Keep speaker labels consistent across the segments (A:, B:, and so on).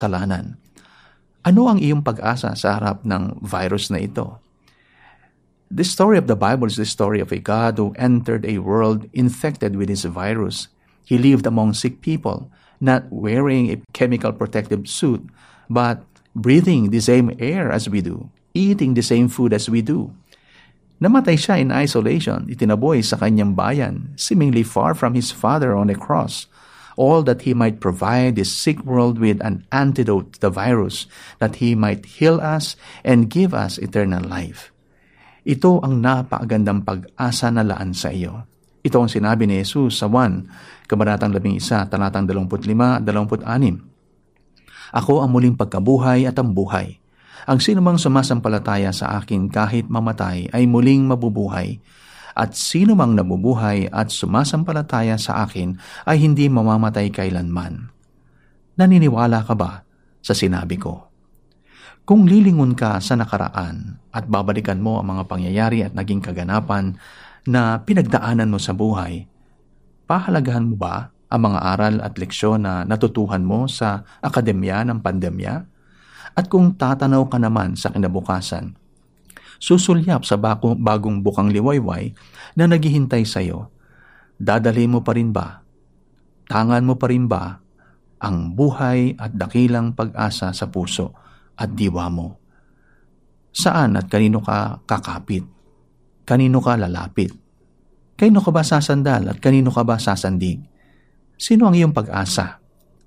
A: kasalanan. Ano ang iyong pag-asa sa harap ng virus na ito? The story of the Bible is the story of a God who entered a world infected with this virus. He lived among sick people, not wearing a chemical protective suit, but breathing the same air as we do, eating the same food as we do. Namatay siya in isolation, itinaboy sa kanyang bayan, seemingly far from his Father on a cross, all that he might provide this sick world with an antidote to the virus, that he might heal us and give us eternal life. Ito ang napakagandang pag-asa na laan sa iyo. Ito ang sinabi ni Jesus sa Juan, Kabanatang 11, talatang 25-26. Ako ang muling pagkabuhay at ang buhay. Ang sinumang sumasampalataya sa akin kahit mamatay ay muling mabubuhay. At sinumang nabubuhay at sumasampalataya sa akin ay hindi mamamatay kailanman. Naniniwala ka ba sa sinabi ko? Kung lilingon ka sa nakaraan at babalikan mo ang mga pangyayari at naging kaganapan na pinagdaanan mo sa buhay, pahalagahan mo ba ang mga aral at leksyon na natutuhan mo sa akademya ng pandemya? At kung tatanaw ka naman sa kinabukasan, susulyap sa bagong bukang liwayway na naghihintay sa iyo, dadalhin mo pa rin ba? Tangan mo pa rin ba ang buhay at dakilang pag-asa sa puso at diwa mo? Saan at kanino ka kakapit? Kanino ka lalapit? Kanino ka ba sasandal at kanino ka ba sasandig? Sino ang iyong pag-asa?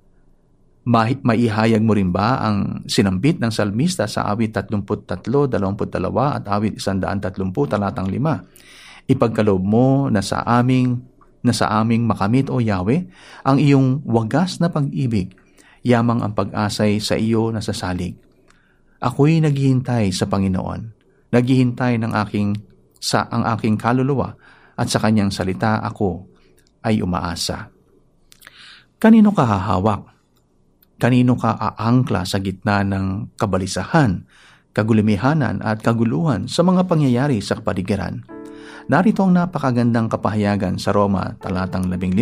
A: Maihayag mo rin ba ang sinambit ng salmista sa awit 33, 22 at awit 130, talatang 5? Ipagkaloob mo na sa aming makamit o Yahweh ang iyong wagas na pag-ibig, yamang ang pag-asay sa iyo na sasalig. Ako'y naghihintay sa Panginoon, naghihintay ang aking kaluluwa at sa kanyang salita ako ay umaasa. Kanino ka hahawak? Kanino ka aangkla sa gitna ng kabalisahan, kagulimihanan at kaguluhan sa mga pangyayari sa kapaligiran? Narito ang napakagandang kapahayagan sa Roma talatang 15,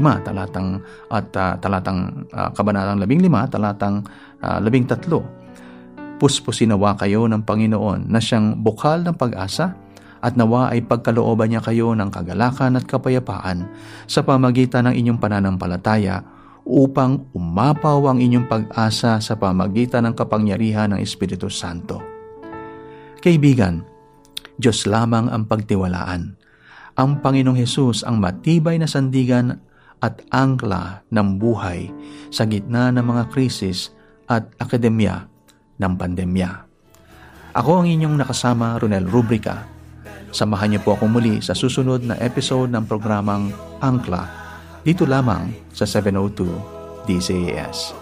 A: kabanatang 15, talatang 13. Puspusin nawa kayo ng Panginoon na siyang bukal ng pag-asa, at nawa ay pagkalooban niya kayo ng kagalakan at kapayapaan sa pamagitan ng inyong pananampalataya, upang umapaw ang inyong pag-asa sa pamagitan ng kapangyarihan ng Espiritu Santo. Kaibigan, Diyos lamang ang pagtiwalaan. Ang Panginoong Hesus ang matibay na sandigan at angkla ng buhay sa gitna ng mga krisis at akademya ng pandemya. Ako ang inyong nakasama, Ronel Rubrica. Samahan niyo po ako muli sa susunod na episode ng programang Angkla, dito lamang sa 702 DZAS.